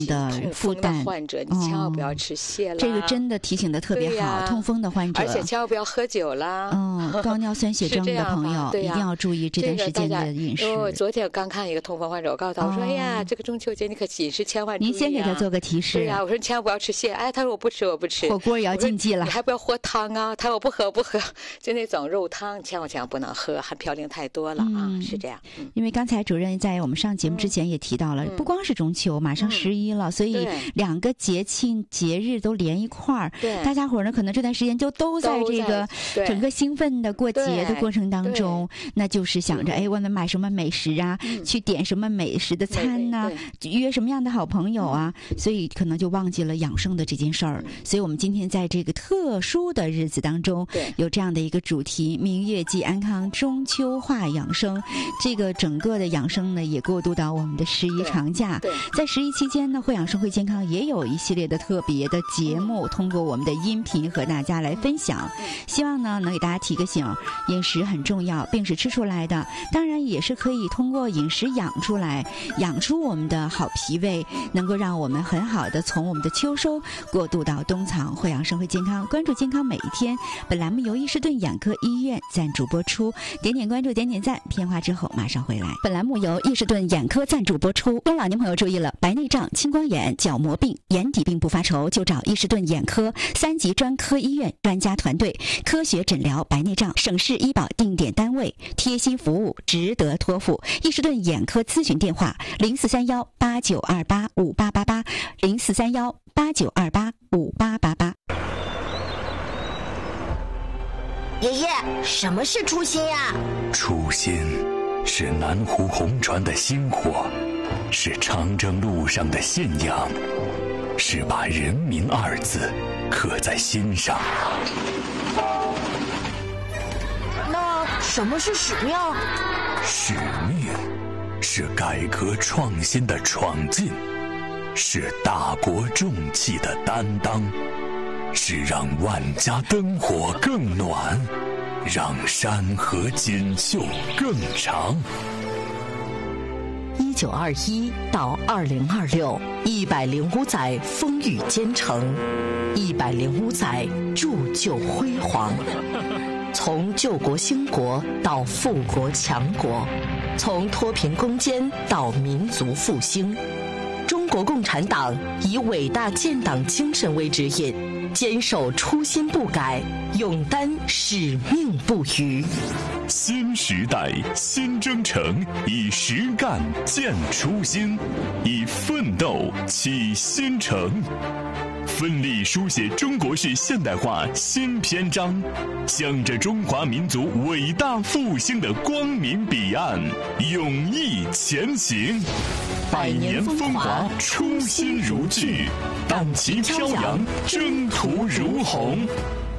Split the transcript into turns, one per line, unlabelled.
的负担。
患者，你千万不要吃蟹了。
这个真的提醒的特别好，痛风的患者，
而且千万不要喝酒啦。
高尿酸血症的朋友一定要注意这段时间的饮食。
我昨天刚看一个痛风患者，我告诉他，我说：“哎呀，这个中秋节你可饮食千万注意啊。”
您先给他做个提示。
对呀，我说你千万不要吃蟹。哎，他说我不吃。
火锅也要禁忌了。
你还不要喝汤啊？他说我不喝，就那种肉汤，千万不能喝，含嘌呤太多了啊，是这样。
因为刚才主任在我们上节目之前也提到了，不光是中秋，马上11了，所以2个节庆节日都连一块儿，大家伙呢可能这段时间就都在这个整个兴奋的过节的过程当中，那就是想着外面买什么美食啊，去点什么美食的餐呐，约什么样的好朋友啊，所以可能就忘记了养生的这件事儿。所以我们今天在这个特殊的日子当中，有这样的一个主题：明月寄安康，中秋话养生。这个整个的养生呢，也过渡到我们的11长假。在11期间呢，会养生会健康也有一系列的特别的节目，通过我们的音频和大家来分享。希望呢能给大家提个醒，饮食很重要，病是吃出来的，当然也是可以通过饮食养出来，养出我们的好脾胃，能够让我们很好的从我们的秋收过渡到冬藏。会养生会健康，关注健康每一天。本栏目由伊士顿眼科医院赞助播出，点点关注，点点赞。片花之后马上回来。本栏目由伊士顿眼科赞助播出。各位老年朋友注意了，白内障、青光眼、角膜病、眼底病不发愁，就找伊士顿眼科3级专科医院，专家团队，科学诊疗白内障，省市医保定点单位，贴心服务，值得托付。伊士顿眼科咨询电话：043189285888 043189285888。
爷爷，什么是初心呀？
初心是南湖红船的薪火，是长征路上的信仰，是把人民2字刻在心上。
那什么是使命？
使命是改革创新的闯进，是大国重器的担当，是让万家灯火更暖，让山河锦绣更长。
1921到2026，105载风雨兼程，105载铸就辉煌。从救国兴国到富国强国，从脱贫攻坚到民族复兴，中国共产党以伟大建党精神为指引，坚守初心不改，勇担使命不渝。
新时代新征程，以实干建初心，以奋斗启新程。奋力书写中国式现代化新篇章，向着中华民族伟大复兴的光明彼岸勇毅前行。100年风华，初心如炬，党旗飘扬，征途如虹。